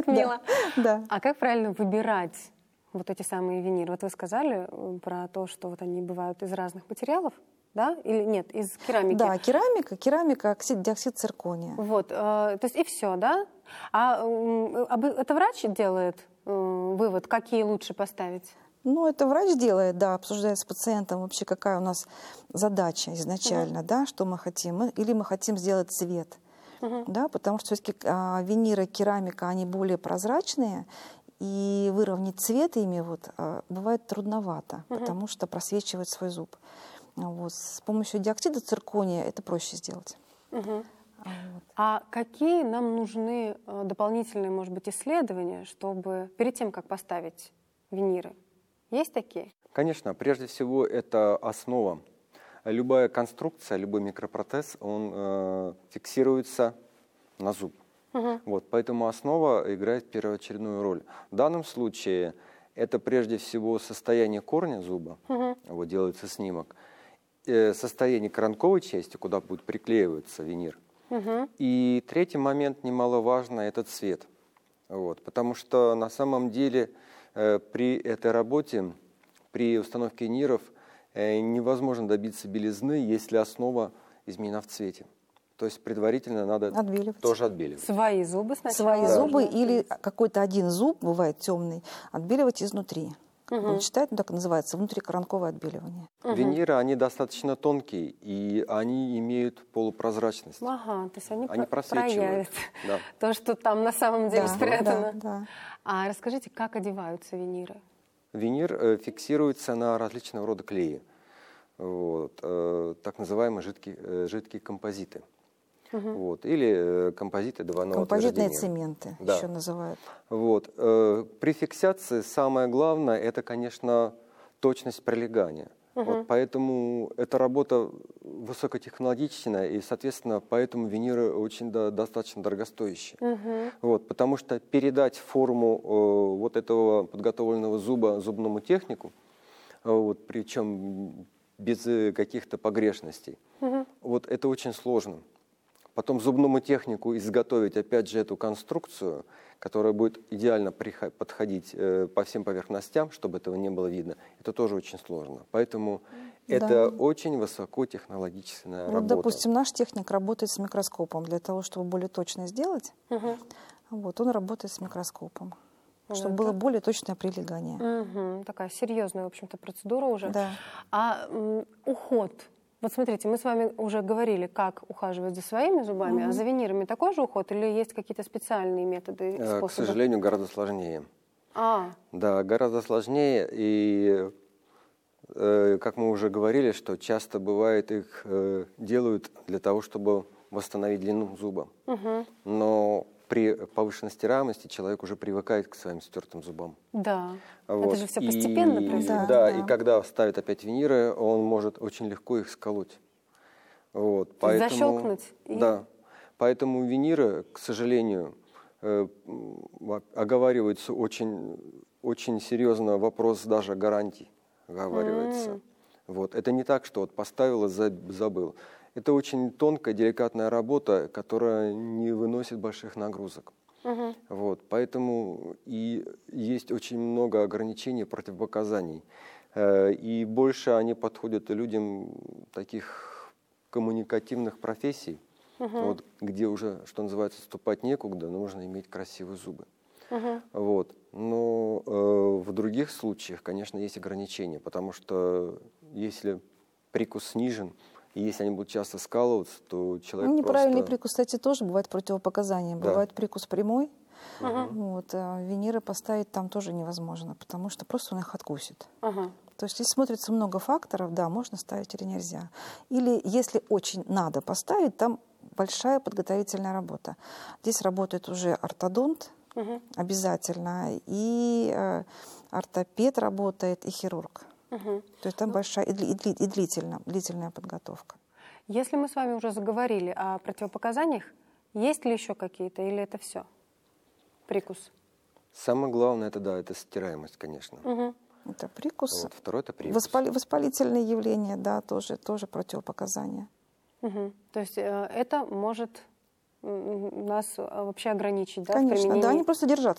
мило. Да. А как правильно выбирать вот эти самые виниры? Вот вы сказали про то, что вот они бывают из разных материалов, да? Или нет, из керамики? Да, керамика, диоксид циркония. Вот, то есть и все, да? А это врач делает вывод, какие лучше поставить? Ну, это врач делает, да, обсуждает с пациентом вообще, какая у нас задача изначально, да, что мы хотим. Или мы хотим сделать цвет, да, потому что все-таки виниры, керамика, они более прозрачные, и выровнять цвет ими бывает трудновато, потому что просвечивает свой зуб. Вот. С помощью диоксида циркония это проще сделать. А какие нам нужны дополнительные, может быть, исследования, чтобы перед тем, как поставить виниры? Есть такие? Конечно, прежде всего это основа. Любая конструкция, любой микропротез, он фиксируется на зуб. Вот, поэтому основа играет первоочередную роль. В данном случае это прежде всего состояние корня зуба, вот делается снимок, состояние коронковой части, куда будет приклеиваться винир. И третий момент немаловажный – это цвет. Вот, потому что на самом деле при этой работе, при установке виниров, невозможно добиться белизны, если основа изменена в цвете. То есть предварительно надо тоже отбеливать. Свои зубы сначала? Свои зубы или какой-то один зуб, бывает темный, отбеливать изнутри. Будем считать, так называется, внутрикоронковое отбеливание. Виниры, они достаточно тонкие, и они имеют полупрозрачность. Ага, то есть они просвечивают. Да. То, что там на самом деле спрятано. Да. А расскажите, как одеваются виниры? Винир фиксируется на различного рода клеи. Вот, так называемые жидкие композиты. Вот, или композиты двойного Композитные утверждения. цементы Да. еще называют. Вот, при фиксации самое главное – это, конечно, точность прилегания. Вот, поэтому эта работа высокотехнологичная, и, соответственно, поэтому виниры очень достаточно дорогостоящие. Вот, потому что передать форму вот этого подготовленного зуба зубному технику, вот, причем без каких-то погрешностей, вот это очень сложно. Потом зубному технику изготовить, опять же, эту конструкцию, которая будет идеально подходить по всем поверхностям, чтобы этого не было видно, это тоже очень сложно. Поэтому это очень высокотехнологичная работа. Допустим, наш техник работает с микроскопом для того, чтобы более точно сделать. Вот, он работает с микроскопом, чтобы было более точное прилегание. Такая серьезная, в общем-то, процедура уже. Да. А уход? Вот смотрите, мы с вами уже говорили, как ухаживать за своими зубами, а за винирами такой же уход или есть какие-то специальные методы и способы? К сожалению, гораздо сложнее. Да, гораздо сложнее. И, как мы уже говорили, что часто бывает, их делают для того, чтобы восстановить длину зуба. Но при повышенной стираемости человек уже привыкает к своим стертым зубам. Да, вот. Это же все постепенно происходит. Да, и когда ставит опять виниры, он может очень легко их сколоть. Вот. Поэтому, защелкнуть? Да. Поэтому виниры, к сожалению, оговаривается очень, очень серьезно вопрос даже гарантий. Оговаривается. Вот. Это не так, что вот поставил и забыл. Это очень тонкая, деликатная работа, которая не выносит больших нагрузок. Вот, поэтому и есть очень много ограничений, противопоказаний. И больше они подходят людям таких коммуникативных профессий, вот, где уже, что называется, ступать некуда, но нужно иметь красивые зубы. Вот. Но в других случаях, конечно, есть ограничения, потому что если прикус снижен, и если они будут часто скалываться, то человек неправильный прикус, кстати, тоже бывает противопоказанием. Да. Бывает прикус прямой. Вот, виниры поставить там тоже невозможно, потому что просто он их откусит. То есть, если смотрится много факторов, да, можно ставить или нельзя. Или, если очень надо поставить, там большая подготовительная работа. Здесь работает уже ортодонт обязательно, и ортопед работает, и хирург. То есть там большая и длительная подготовка. Если мы с вами уже заговорили о противопоказаниях, есть ли еще какие-то или это все? Прикус? Самое главное, это стираемость, конечно. Это прикус. Вот, второй это прикус. Воспалительные явления, да, тоже противопоказания. То есть это может нас вообще ограничить, да, в Конечно, применении? да, они просто держаться